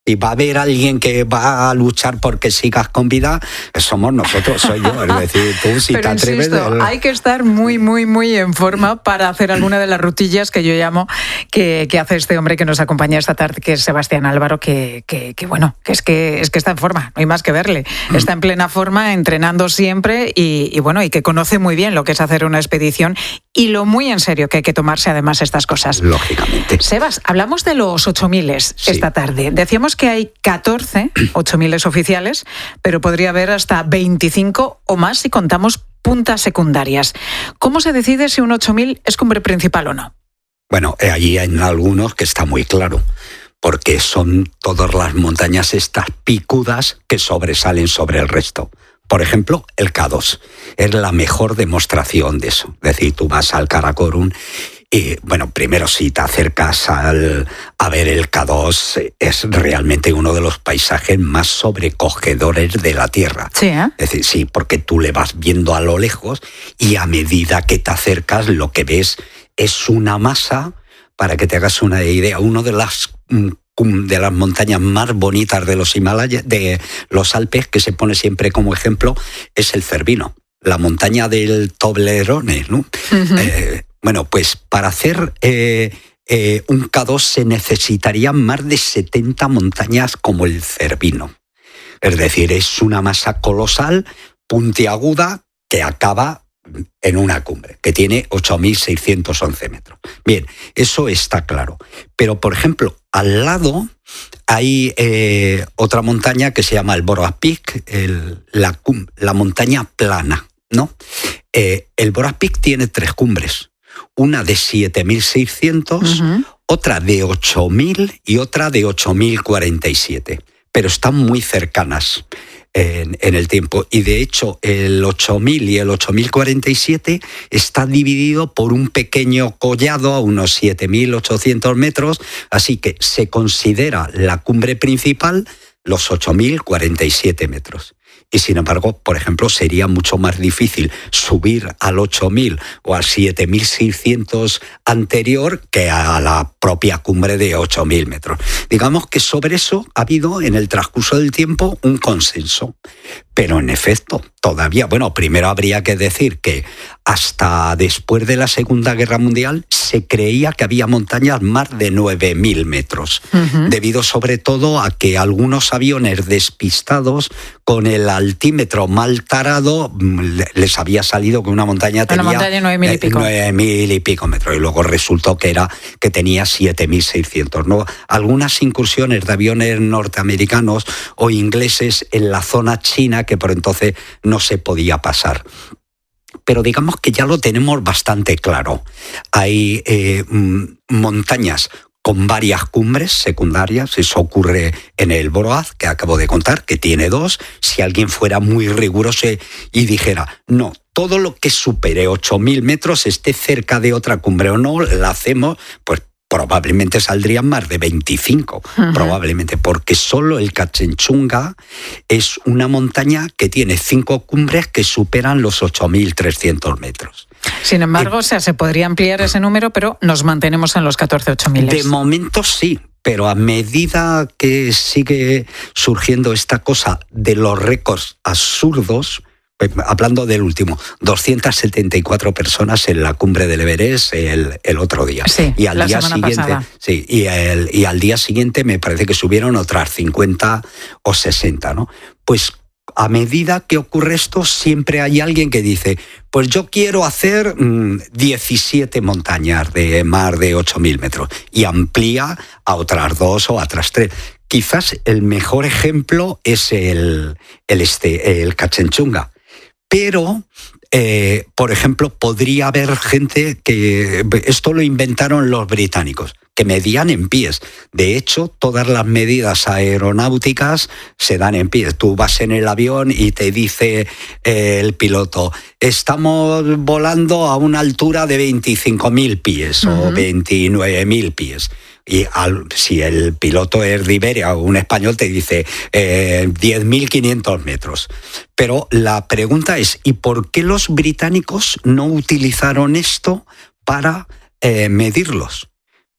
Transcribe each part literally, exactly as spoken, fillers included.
Si va a haber alguien que va a luchar porque sigas con vida, somos nosotros, soy yo. Es decir, tú si Pero te atreves... insisto, de... hay que estar muy, muy, muy en forma para hacer alguna de las rutillas que yo llamo que, que hace este hombre que nos acompaña esta tarde, que es Sebastián Álvaro, que, que, que bueno, que es, que es que está en forma, no hay más que verle. Está en plena forma, entrenando siempre y, y bueno, y que conoce muy bien lo que es hacer una expedición y lo muy en serio que hay que tomarse además estas cosas. Lógicamente. Sebas, hablamos de los ocho miles Sí. esta tarde. Decíamos que hay catorce ocho miles oficiales, pero podría haber hasta veinticinco o más si contamos puntas secundarias. ¿Cómo se decide si un ocho mil es cumbre principal o no? Bueno, eh, allí hay algunos que está muy claro, porque son todas las montañas estas picudas que sobresalen sobre el resto. Por ejemplo, el K dos es la mejor demostración de eso. Es decir, tú vas al Karakorum y, bueno, primero si te acercas al, a ver el K dos, es realmente uno de los paisajes más sobrecogedores de la Tierra. Sí, ¿eh? Es decir, sí, porque tú le vas viendo a lo lejos y a medida que te acercas lo que ves es una masa, para que te hagas una idea, una de las... de las montañas más bonitas de los Himalayas, de los Alpes, que se pone siempre como ejemplo, es el Cervino, la montaña del Toblerone, ¿no? Uh-huh. Eh, bueno, pues para hacer eh, eh, un K dos se necesitarían más de setenta montañas como el Cervino. Es decir, es una masa colosal, puntiaguda, que acaba en una cumbre, que tiene ocho mil seiscientos once metros. Bien, eso está claro. Pero, por ejemplo, al lado hay eh, otra montaña que se llama el Borak Peak, el, la, la montaña plana, ¿no? Eh, el Borak Peak tiene tres cumbres, una de siete mil seiscientos, uh-huh. otra de ocho mil y otra de ocho mil cuarenta y siete, pero están muy cercanas. En, en el tiempo, y de hecho el ocho mil y el ocho mil cuarenta y siete está dividido por un pequeño collado a unos siete mil ochocientos metros, así que se considera la cumbre principal los ocho mil cuarenta y siete metros. Y sin embargo, por ejemplo, sería mucho más difícil subir al ocho mil o al siete mil seiscientos anterior que a la propia cumbre de ocho mil metros. Digamos que sobre eso ha habido en el transcurso del tiempo un consenso. Pero en efecto, todavía, bueno, primero habría que decir que hasta después de la Segunda Guerra Mundial se creía que había montañas más de nueve mil metros, uh-huh. debido sobre todo a que algunos aviones despistados con el altímetro mal tarado les había salido que una montaña tenía una montaña nueve mil y pico. nueve mil y pico metros, y luego resultó que era que tenía siete mil seiscientos, ¿no? Algunas incursiones de aviones norteamericanos o ingleses en la zona china que por entonces no se podía pasar. Pero digamos que ya lo tenemos bastante claro. Hay eh, montañas con varias cumbres secundarias, eso ocurre en el Borak, que acabo de contar, que tiene dos. Si alguien fuera muy riguroso y dijera, no, todo lo que supere ocho mil metros esté cerca de otra cumbre o no, la hacemos, pues probablemente saldrían más de veinticinco, uh-huh. probablemente, porque solo el Kanchenjunga es una montaña que tiene cinco cumbres que superan los ocho mil trescientos metros. Sin embargo, eh, o sea, se podría ampliar ese número, pero nos mantenemos en los catorce ocho mil. De momento sí, pero a medida que sigue surgiendo esta cosa de los récords absurdos, hablando del último, doscientas setenta y cuatro personas en la cumbre del Everest el, el otro día. Sí, y al la día semana siguiente, pasada. sí, y, el, y al día siguiente me parece que subieron otras cincuenta o sesenta, ¿no? Pues a medida que ocurre esto, siempre hay alguien que dice, pues yo quiero hacer mmm, diecisiete montañas de más de ocho mil metros, y amplía a otras dos o a otras tres. Quizás el mejor ejemplo es el, el, este, el Kanchenjunga. Pero, eh, por ejemplo, podría haber gente que... Esto lo inventaron los británicos, que medían en pies. De hecho, todas las medidas aeronáuticas se dan en pies. Tú vas en el avión y te dice eh, el piloto, estamos volando a una altura de veinticinco mil pies uh-huh. o veintinueve mil pies. Y al, si el piloto es de Iberia o un español te dice eh, diez mil quinientos metros. Pero la pregunta es, ¿y por qué los británicos no utilizaron esto para eh, medirlos?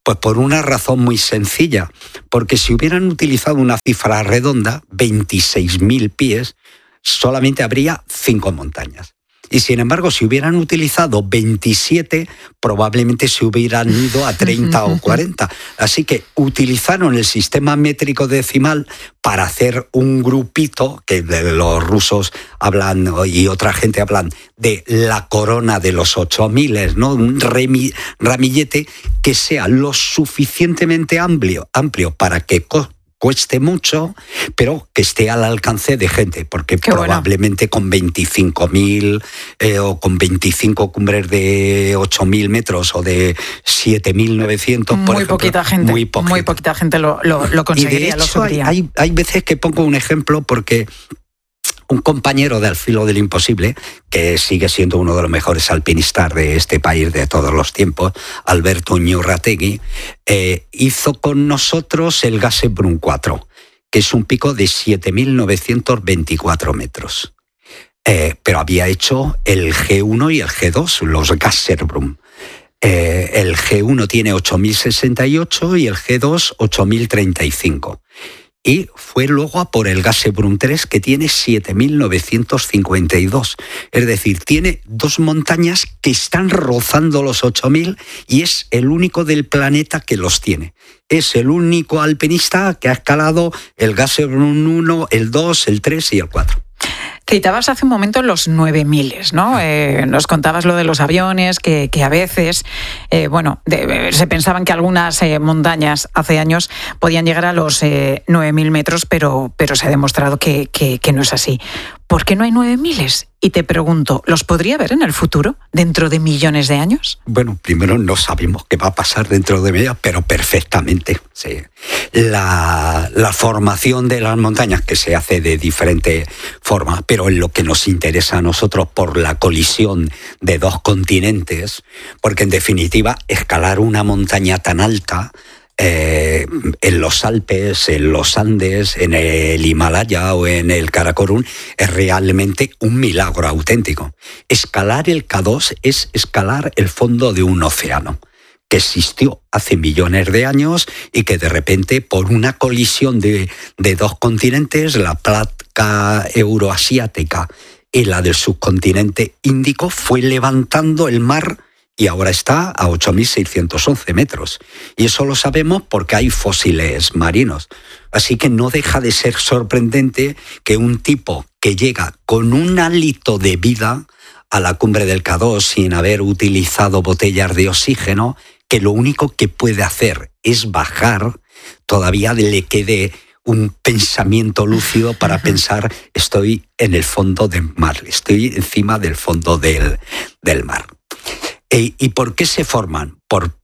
Pues por una razón muy sencilla, porque si hubieran utilizado una cifra redonda, veintiséis mil pies, solamente habría cinco montañas. Y sin embargo, si hubieran utilizado veintisiete, probablemente se hubieran ido a treinta o cuarenta. Así que utilizaron el sistema métrico decimal para hacer un grupito, que los rusos hablan y otra gente hablan de la corona de los ocho miles, ¿no? Un remi, ramillete que sea lo suficientemente amplio, amplio para que cueste mucho, pero que esté al alcance de gente, porque Qué probablemente bueno. con veinticinco mil eh, o con veinticinco cumbres de ocho mil metros o de siete mil novecientos, muy por ejemplo, poquita gente, muy poquita, muy poquita gente lo, lo, lo conseguiría. Y de hecho, lo subiría. Hay, hay veces que pongo un ejemplo porque un compañero de Al filo del imposible, que sigue siendo uno de los mejores alpinistas de este país de todos los tiempos, Alberto Uñurrategui, eh, hizo con nosotros el Gasherbrum cuatro, que es un pico de siete mil novecientos veinticuatro metros. Eh, pero había hecho el G uno y el G dos, los Gasherbrum. Eh, el G uno tiene ocho mil sesenta y ocho y el G dos ocho mil treinta y cinco. Y fue luego a por el Gasherbrum tres, que tiene siete mil novecientos cincuenta y dos. Es decir, tiene dos montañas que están rozando los ocho mil y es el único del planeta que los tiene. Es el único alpinista que ha escalado el Gasherbrum uno, el dos, el tres y el cuatro. Citabas hace un momento los nueve mil, ¿no? Eh, nos contabas lo de los aviones, que, que a veces, eh, bueno, de, se pensaban que algunas eh, montañas hace años podían llegar a los eh, nueve mil metros, pero, pero se ha demostrado que, que, que no es así. ¿Por qué no hay nueve mil? Y te pregunto, ¿los podría ver en el futuro, dentro de millones de años? Bueno, primero no sabemos qué va a pasar dentro de millones, pero perfectamente. Sí. La, la formación de las montañas, que se hace de diferentes formas, pero en lo que nos interesa a nosotros por la colisión de dos continentes, porque en definitiva escalar una montaña tan alta, Eh, en los Alpes, en los Andes, en el Himalaya o en el Karakorum, es realmente un milagro auténtico. Escalar el K dos es escalar el fondo de un océano que existió hace millones de años y que de repente, por una colisión de, de dos continentes, la placa euroasiática y la del subcontinente índico, fue levantando el mar y ahora está a ocho mil seiscientos once metros. Y eso lo sabemos porque hay fósiles marinos. Así que no deja de ser sorprendente que un tipo que llega con un hálito de vida a la cumbre del K dos sin haber utilizado botellas de oxígeno, que lo único que puede hacer es bajar, todavía le quede un pensamiento lúcido para pensar: estoy en el fondo del mar, estoy encima del fondo del, del mar. ¿Y por qué se forman? Por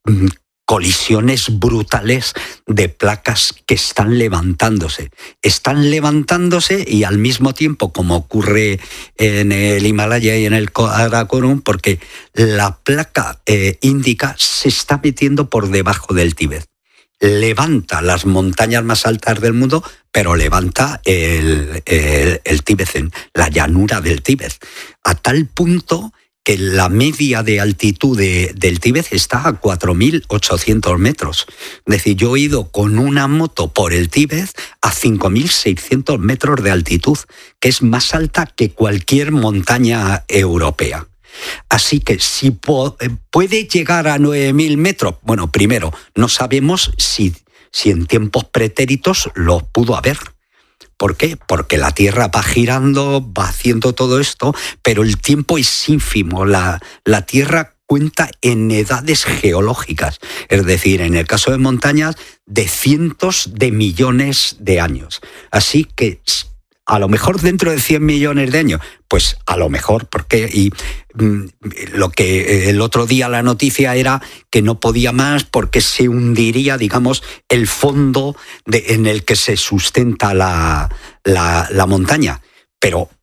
colisiones brutales de placas que están levantándose. Están levantándose y al mismo tiempo, como ocurre en el Himalaya y en el Karakorum, porque la placa eh, índica se está metiendo por debajo del Tíbet. Levanta las montañas más altas del mundo, pero levanta el, el, el Tíbet, la llanura del Tíbet, a tal punto que la media de altitud de, del Tíbet está a cuatro mil ochocientos metros. Es decir, yo he ido con una moto por el Tíbet a cinco mil seiscientos metros de altitud, que es más alta que cualquier montaña europea. Así que si po- puede llegar a nueve mil metros, bueno, primero, no sabemos si, si en tiempos pretéritos lo pudo haber. ¿Por qué? Porque la Tierra va girando, va haciendo todo esto, pero el tiempo es ínfimo. La, la Tierra cuenta en edades geológicas, es decir, en el caso de montañas, de cientos de millones de años. Así que a lo mejor dentro de cien millones de años, pues a lo mejor, porque y mm, lo que el otro día la noticia era que no podía más porque se hundiría, digamos, el fondo de, en el que se sustenta la, la, la montaña. Pero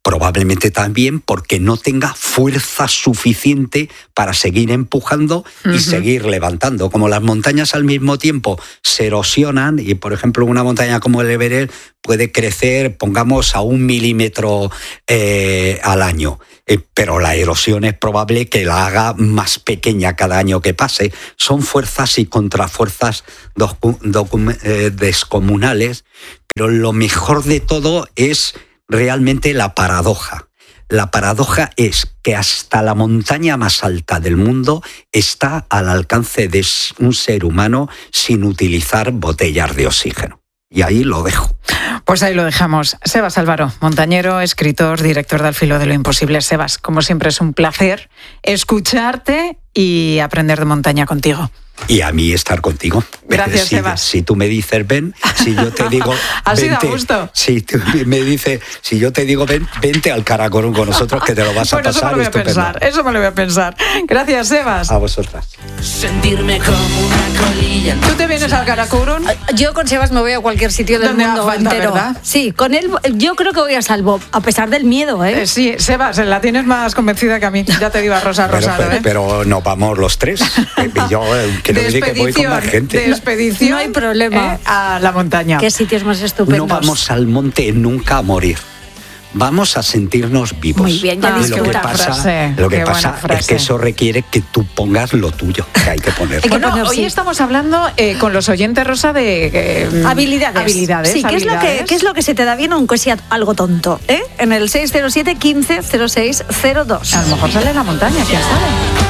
Probablemente también porque no tenga fuerza suficiente para seguir empujando y uh-huh. seguir levantando. Como las montañas al mismo tiempo se erosionan y, por ejemplo, una montaña como el Everest puede crecer, pongamos, a un milímetro eh, al año. Eh, pero la erosión es probable que la haga más pequeña cada año que pase. Son fuerzas y contrafuerzas docu- docu- eh, descomunales, pero lo mejor de todo es realmente la paradoja. La paradoja es que hasta la montaña más alta del mundo está al alcance de un ser humano sin utilizar botellas de oxígeno. Y ahí lo dejo. Pues ahí lo dejamos. Sebas Álvaro, montañero, escritor, director de Al filo de lo imposible. Sebas, como siempre es un placer escucharte y aprender de montaña contigo. Y a mí estar contigo. Gracias, si, Sebas. Si tú me dices ven, si yo te digo ha sido vente, a gusto. Si tú me dices, si yo te digo ven, vente al Karakorum con nosotros que te lo vas a bueno, pasar eso me lo voy a estupendo. pensar, eso me lo voy a pensar. Gracias, Sebas. A vosotras. Sentirme como una colilla. ¿Tú te vienes al Karakorum? Yo con Sebas me voy a cualquier sitio del Donde mundo haga falta, entero. ¿verdad? Sí, con él yo creo que voy a salvo, a pesar del miedo, ¿eh? Eh, sí, Sebas, la tienes más convencida que a mí. Ya te digo a Rosa Pero, Rosado, pero, ¿eh? pero nos vamos los tres. Yo eh, quiero decir que voy con más gente. De expedición, no hay problema. Eh, a la montaña. Qué sitios más estupendos. No vamos al monte nunca a morir. Vamos a sentirnos vivos. Muy bien, ya Ah, dices lo qué que buena pasa, frase, lo que qué pasa buena frase. es que eso requiere que tú pongas lo tuyo, que hay que poner. Hay que Bueno, poner, hoy sí. estamos hablando eh, con los oyentes, Rosa, de eh, Habilidades. habilidades. Sí, ¿qué es, lo que, habilidades. ¿qué es lo que se te da bien aunque sea algo tonto? ¿Eh? En el seis cero siete, quince, cero seis cero dos. A lo mejor sale en la montaña, quién sabe.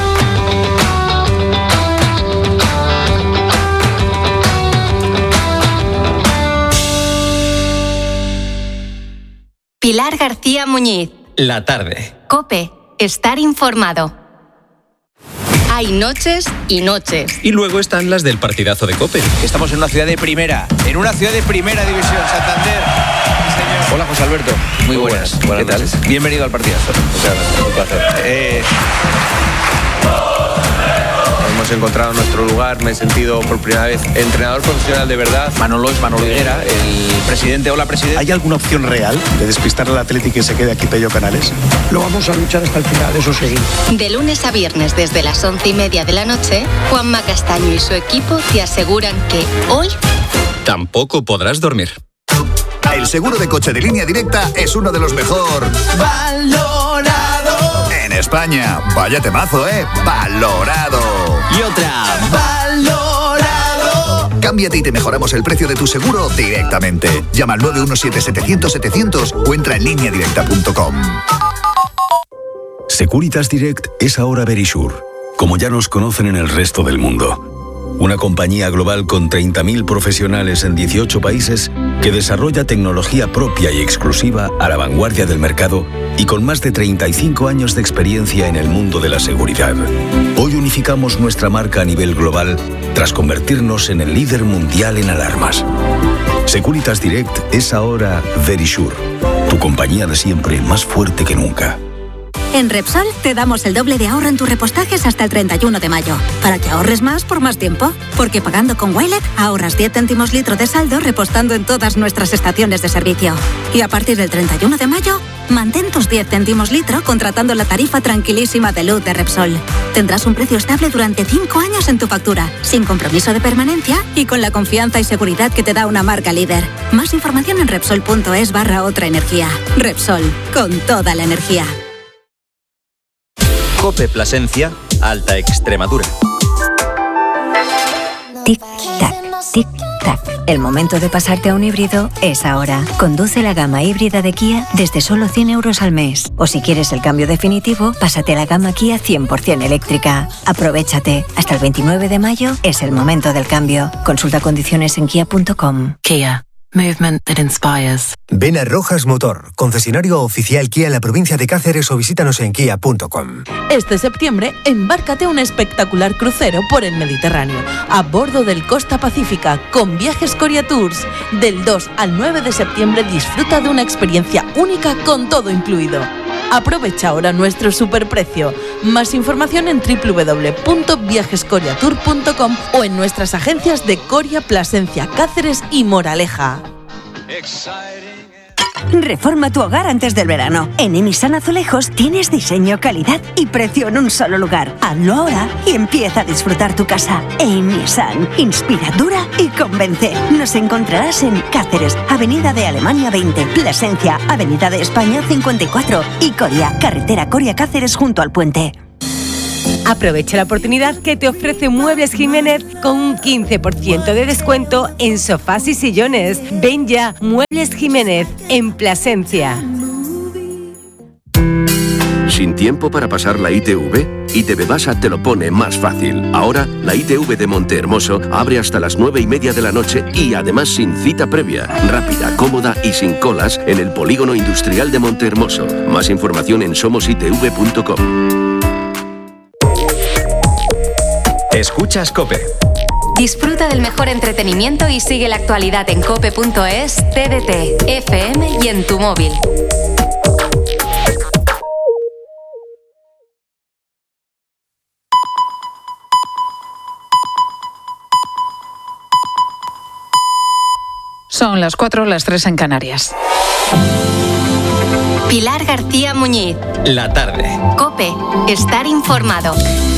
Pilar García Muñiz. La tarde. COPE. Estar informado. Hay noches y noches. Y luego están las del partidazo de COPE. Estamos en una ciudad de primera, en una ciudad de primera división, Santander. Sí, señor. Hola, José Alberto. Muy, Muy buenas. buenas. buenas. ¿Qué noches? Tal? Bienvenido al partidazo. Muchas gracias. Un placer. Eh... Hemos encontrado nuestro lugar, me he sentido por primera vez entrenador profesional de verdad. Manolo es Manolo Higuera, el presidente. Hola, presidente. ¿Hay alguna opción real de despistar al Atlético y que se quede aquí Pello Canales? Lo vamos a luchar hasta el final, eso sí. De lunes a viernes desde las once y media de la noche, Juanma Castaño y su equipo te aseguran que hoy tampoco podrás dormir. El seguro de coche de Línea Directa es uno de los mejor valorado en España. Vaya temazo, ¿eh? Valorado. Y otra. Valorado. Cámbiate y te mejoramos el precio de tu seguro directamente. Llama al nueve uno siete, setecientos, setecientos o entra en línea directa punto com. Securitas Direct es ahora Verisure, como ya nos conocen en el resto del mundo. Una compañía global con treinta mil profesionales en dieciocho países que desarrolla tecnología propia y exclusiva a la vanguardia del mercado y con más de treinta y cinco años de experiencia en el mundo de la seguridad. Hoy unificamos nuestra marca a nivel global tras convertirnos en el líder mundial en alarmas. Securitas Direct es ahora Verisure, tu compañía de siempre más fuerte que nunca. En Repsol te damos el doble de ahorro en tus repostajes hasta el treinta y uno de mayo, para que ahorres más por más tiempo. Porque pagando con Wilet ahorras diez céntimos litro de saldo repostando en todas nuestras estaciones de servicio. Y a partir del treinta y uno de mayo, mantén tus diez céntimos litro contratando la tarifa tranquilísima de luz de Repsol. Tendrás un precio estable durante cinco años en tu factura, sin compromiso de permanencia y con la confianza y seguridad que te da una marca líder. Más información en Repsol.es barra otra energía. Repsol, con toda la energía. COPE Plasencia, Alta Extremadura. Tic-tac, tic-tac. El momento de pasarte a un híbrido es ahora. Conduce la gama híbrida de Kia desde solo cien euros al mes. O si quieres el cambio definitivo, pásate a la gama Kia cien por ciento eléctrica. Aprovéchate. Hasta el veintinueve de mayo es el momento del cambio. Consulta condiciones en kia punto com. Kia. Movement that inspires. Ven a Rojas Motor, concesionario oficial Kia en la provincia de Cáceres o visítanos en kia punto com. Este septiembre, embárcate a un espectacular crucero por el Mediterráneo, a bordo del Costa Pacífica, con Viajes Coria Tours. Del dos al nueve de septiembre disfruta de una experiencia única con todo incluido. Aprovecha ahora nuestro superprecio. Más información en doble u doble u doble u punto viajes coria tour punto com o en nuestras agencias de Coria, Plasencia, Cáceres y Moraleja. Reforma tu hogar antes del verano. En Emisan Azulejos tienes diseño, calidad y precio en un solo lugar. Hazlo ahora y empieza a disfrutar tu casa. Emisan. Inspira, dura y convence. Nos encontrarás en Cáceres, Avenida de Alemania veinte, Plasencia, Avenida de España cincuenta y cuatro y Coria, carretera Coria-Cáceres junto al puente. Aprovecha la oportunidad que te ofrece Muebles Jiménez con un quince por ciento de descuento en sofás y sillones. Ven ya, Muebles Jiménez, en Plasencia. ¿Sin tiempo para pasar la I T V? I T V Basa te lo pone más fácil. Ahora, la I T V de Montehermoso abre hasta las nueve y media de la noche y además sin cita previa. Rápida, cómoda y sin colas en el Polígono Industrial de Montehermoso. Más información en somos i t v punto com. Escuchas COPE. Disfruta del mejor entretenimiento y sigue la actualidad en cope punto es, T D T, F M y en tu móvil. Son las cuatro, las tres en Canarias. Pilar García Muñiz. La tarde. COPE. Estar informado.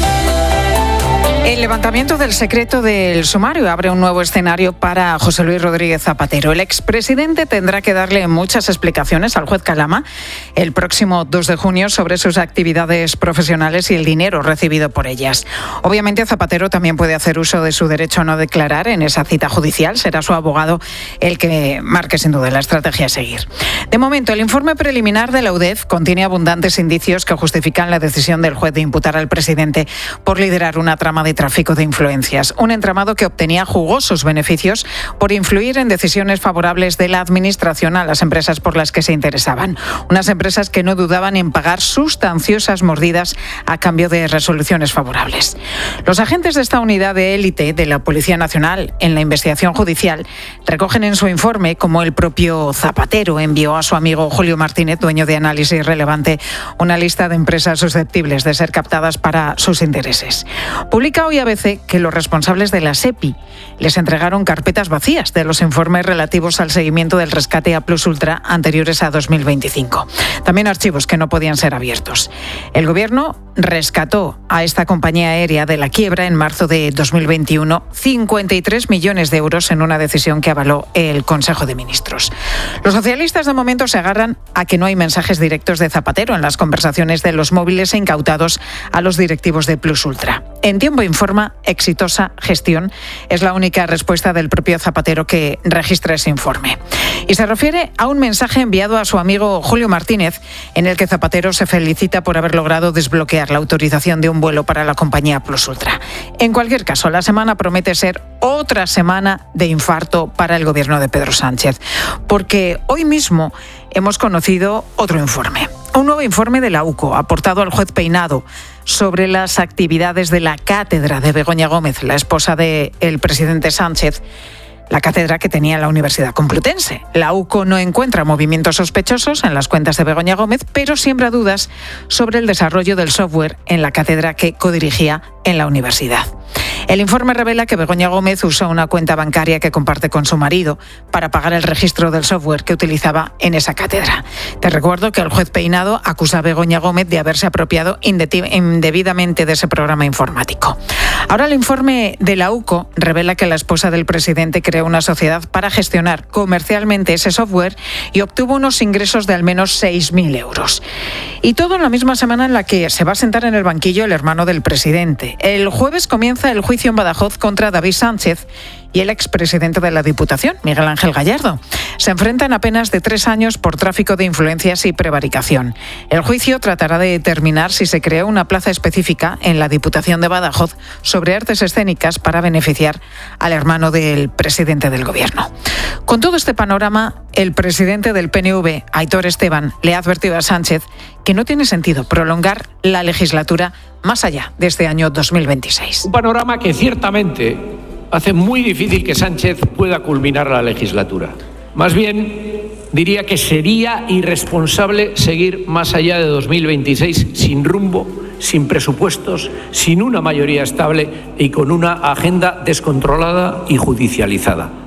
El levantamiento del secreto del sumario abre un nuevo escenario para José Luis Rodríguez Zapatero. El expresidente tendrá que darle muchas explicaciones al juez Calama el próximo dos de junio sobre sus actividades profesionales y el dinero recibido por ellas. Obviamente Zapatero también puede hacer uso de su derecho a no declarar en esa cita judicial. Será su abogado el que marque sin duda la estrategia a seguir. De momento, el informe preliminar de la U D E F contiene abundantes indicios que justifican la decisión del juez de imputar al presidente por liderar una trama de tráfico de influencias, un entramado que obtenía jugosos beneficios por influir en decisiones favorables de la administración a las empresas por las que se interesaban. Unas empresas que no dudaban en pagar sustanciosas mordidas a cambio de resoluciones favorables. Los agentes de esta unidad de élite de la Policía Nacional en la investigación judicial recogen en su informe cómo el propio Zapatero envió a su amigo Julio Martínez, dueño de Análisis Relevante, una lista de empresas susceptibles de ser captadas para sus intereses. Publica hoy A B C que los responsables de la SEPI les entregaron carpetas vacías de los informes relativos al seguimiento del rescate a Plus Ultra anteriores a dos mil veinticinco. También archivos que no podían ser abiertos. El Gobierno rescató a esta compañía aérea de la quiebra en marzo de dos mil veintiuno cincuenta y tres millones de euros en una decisión que avaló el Consejo de Ministros. Los socialistas de momento se agarran a que no hay mensajes directos de Zapatero en las conversaciones de los móviles incautados a los directivos de Plus Ultra. En Tiempo Informa, exitosa gestión es la única respuesta del propio Zapatero que registra ese informe. Y se refiere a un mensaje enviado a su amigo Julio Martínez en el que Zapatero se felicita por haber logrado desbloquear la autorización de un vuelo para la compañía Plus Ultra. En cualquier caso, la semana promete ser otra semana de infarto para el gobierno de Pedro Sánchez, porque hoy mismo hemos conocido otro informe. Un nuevo informe de la U C O, aportado al juez Peinado, sobre las actividades de la cátedra de Begoña Gómez, la esposa del presidente Sánchez, la cátedra que tenía la Universidad Complutense. La U C O no encuentra movimientos sospechosos en las cuentas de Begoña Gómez, pero siembra dudas sobre el desarrollo del software en la cátedra que codirigía en la universidad. El informe revela que Begoña Gómez usó una cuenta bancaria que comparte con su marido para pagar el registro del software que utilizaba en esa cátedra. Te recuerdo que el juez Peinado acusa a Begoña Gómez de haberse apropiado indebidamente de ese programa informático. Ahora el informe de la U C O revela que la esposa del presidente creó una sociedad para gestionar comercialmente ese software y obtuvo unos ingresos de al menos seis mil euros. Y todo en la misma semana en la que se va a sentar en el banquillo el hermano del presidente. El jueves comienza el juicio en Badajoz contra David Sánchez y el expresidente de la Diputación, Miguel Ángel Gallardo. Se enfrentan a penas de tres años por tráfico de influencias y prevaricación. El juicio tratará de determinar si se creó una plaza específica en la Diputación de Badajoz sobre artes escénicas para beneficiar al hermano del presidente del Gobierno. Con todo este panorama, el presidente del P N V, Aitor Esteban, le ha advertido a Sánchez que no tiene sentido prolongar la legislatura más allá de este año dos mil veintiséis. Un panorama que ciertamente hace muy difícil que Sánchez pueda culminar la legislatura. Más bien, diría que sería irresponsable seguir más allá de dos mil veintiséis sin rumbo, sin presupuestos, sin una mayoría estable y con una agenda descontrolada y judicializada.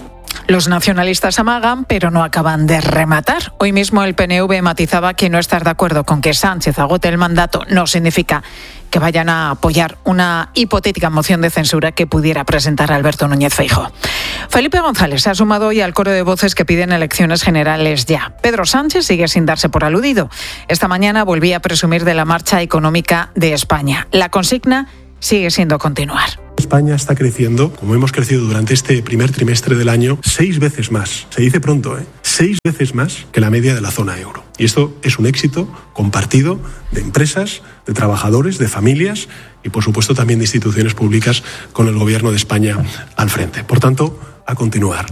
Los nacionalistas amagan, pero no acaban de rematar. Hoy mismo el P N V matizaba que no estar de acuerdo con que Sánchez agote el mandato no significa que vayan a apoyar una hipotética moción de censura que pudiera presentar Alberto Núñez Feijóo. Felipe González se ha sumado hoy al coro de voces que piden elecciones generales ya. Pedro Sánchez sigue sin darse por aludido. Esta mañana volvía a presumir de la marcha económica de España. La consigna sigue siendo continuar. España está creciendo, como hemos crecido durante este primer trimestre del año, seis veces más. Se dice pronto, ¿eh? Seis veces más que la media de la zona euro. Y esto es un éxito compartido de empresas, de trabajadores, de familias y, por supuesto, también de instituciones públicas con el Gobierno de España al frente. Por tanto, a continuar.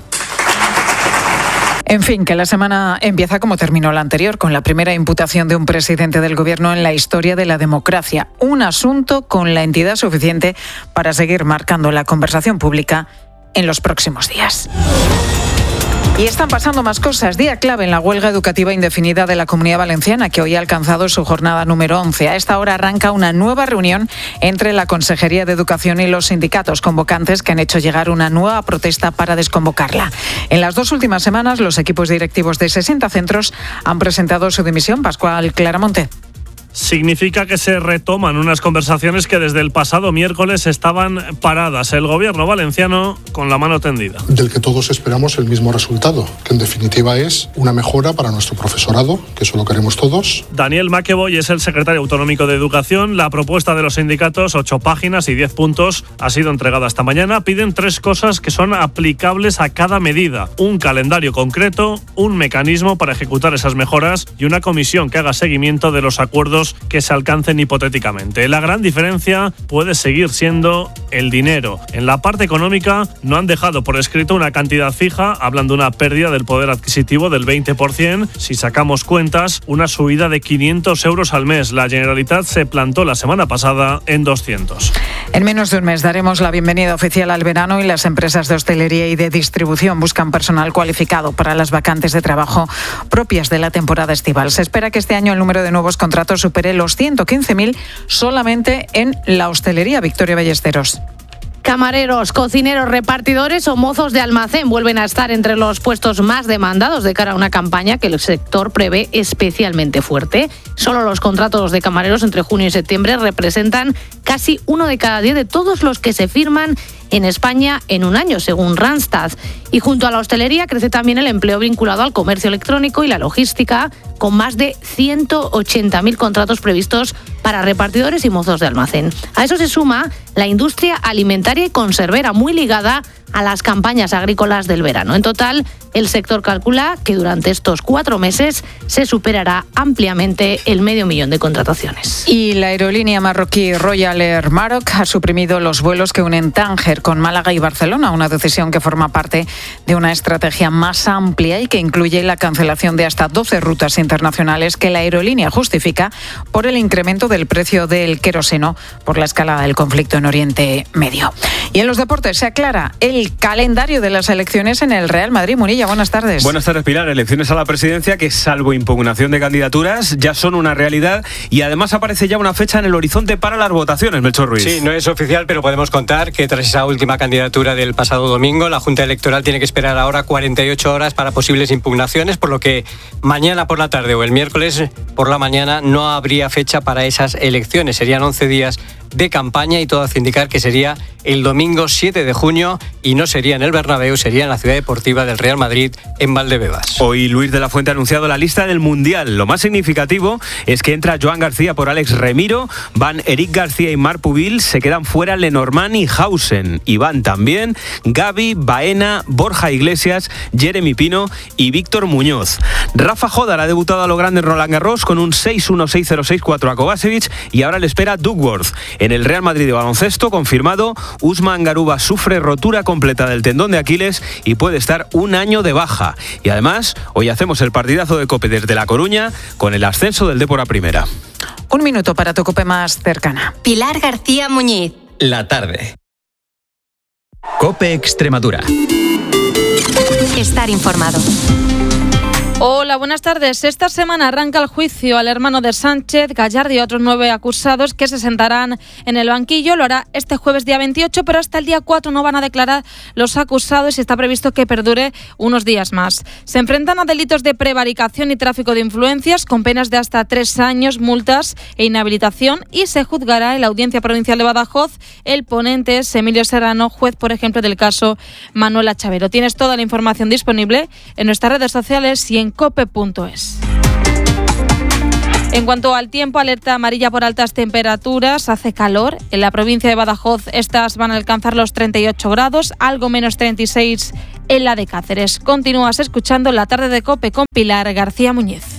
En fin, que la semana empieza como terminó la anterior, con la primera imputación de un presidente del Gobierno en la historia de la democracia. Un asunto con la entidad suficiente para seguir marcando la conversación pública en los próximos días. Y están pasando más cosas. Día clave en la huelga educativa indefinida de la Comunidad Valenciana, que hoy ha alcanzado su jornada número once. A esta hora arranca una nueva reunión entre la Consejería de Educación y los sindicatos convocantes, que han hecho llegar una nueva protesta para desconvocarla. En las dos últimas semanas, los equipos directivos de sesenta centros han presentado su dimisión. Pascual Claramonte. Significa que se retoman unas conversaciones que desde el pasado miércoles estaban paradas. El gobierno valenciano con la mano tendida. Del que todos esperamos el mismo resultado, que en definitiva es una mejora para nuestro profesorado, que eso lo queremos todos. Daniel Maqueboy es el secretario autonómico de Educación. La propuesta de los sindicatos, ocho páginas y diez puntos, ha sido entregada esta mañana. Piden tres cosas que son aplicables a cada medida: un calendario concreto, un mecanismo para ejecutar esas mejoras y una comisión que haga seguimiento de los acuerdos que se alcancen hipotéticamente. La gran diferencia puede seguir siendo el dinero. En la parte económica no han dejado por escrito una cantidad fija, hablan de una pérdida del poder adquisitivo del veinte por ciento. Si sacamos cuentas, una subida de quinientos euros al mes. La Generalitat se plantó la semana pasada en doscientos. En menos de un mes daremos la bienvenida oficial al verano y las empresas de hostelería y de distribución buscan personal cualificado para las vacantes de trabajo propias de la temporada estival. Se espera que este año el número de nuevos contratos supere los ciento quince mil solamente en la hostelería. Victoria Ballesteros. Camareros, cocineros, repartidores o mozos de almacén vuelven a estar entre los puestos más demandados de cara a una campaña que el sector prevé especialmente fuerte. Solo los contratos de camareros entre junio y septiembre representan casi uno de cada diez de todos los que se firman en España en un año, según Randstad. Y junto a la hostelería crece también el empleo vinculado al comercio electrónico y la logística, con más de ciento ochenta mil contratos previstos para repartidores y mozos de almacén. A eso se suma la industria alimentaria y conservera, muy ligada a las campañas agrícolas del verano. En total, el sector calcula que durante estos cuatro meses se superará ampliamente el medio millón de contrataciones. Y la aerolínea marroquí Royal Air Maroc ha suprimido los vuelos que unen Tánger con Málaga y Barcelona, una decisión que forma parte de una estrategia más amplia y que incluye la cancelación de hasta doce rutas internacionales que la aerolínea justifica por el incremento del precio del queroseno por la escalada del conflicto en Oriente Medio. Y en los deportes se aclara el calendario de las elecciones en el Real Madrid. Munilla, buenas tardes. Buenas tardes, Pilar. Elecciones a la presidencia que, salvo impugnación de candidaturas, ya son una realidad y además aparece ya una fecha en el horizonte para las votaciones, Melchor Ruiz. Sí, no es oficial, pero podemos contar que tras esa última candidatura del pasado domingo, la Junta Electoral tiene que esperar ahora cuarenta y ocho horas para posibles impugnaciones, por lo que mañana por la tarde o el miércoles por la mañana no habría fecha para esas elecciones. Serían once días de campaña y todo hace indicar que sería el domingo siete de junio y no sería en el Bernabéu, sería en la Ciudad Deportiva del Real Madrid en Valdebebas. Hoy Luis de la Fuente ha anunciado la lista del Mundial. Lo más significativo es que entra Joan García por Alex Remiro, van Eric García y Marc Pubil, se quedan fuera Lenormand y Hausen, y van también Gavi, Baena, Borja Iglesias, Jeremy Pino y Víctor Muñoz. Rafa Jodar ha debutado a lo grande en Roland Garros con un seis uno seis cero seis cuatro a Kovacevic y ahora le espera Duckworth. En el Real Madrid de baloncesto, confirmado, Usman Garuba sufre rotura completa del tendón de Aquiles y puede estar un año de baja. Y además, hoy hacemos el partidazo de COPE desde La Coruña con el ascenso del Depor a Primera. Un minuto para tu COPE más cercana. Pilar García Muñiz. La tarde. COPE Extremadura. Estar informado. Hola, buenas tardes. Esta semana arranca el juicio al hermano de Sánchez, Gallardo y otros nueve acusados que se sentarán en el banquillo. Lo hará este jueves día veintiocho, pero hasta el día cuatro no van a declarar los acusados y está previsto que perdure unos días más. Se enfrentan a delitos de prevaricación y tráfico de influencias con penas de hasta tres años, multas e inhabilitación, y se juzgará en la Audiencia Provincial de Badajoz. El ponente es Emilio Serrano, juez, por ejemplo, del caso Manuela Chavero. Tienes toda la información disponible en nuestras redes sociales y en cope punto es. En cuanto al tiempo, alerta amarilla por altas temperaturas. Hace calor. En la provincia de Badajoz estas van a alcanzar los treinta y ocho grados, algo menos treinta y seis en la de Cáceres. Continúas escuchando La Tarde de COPE con Pilar García Muñiz.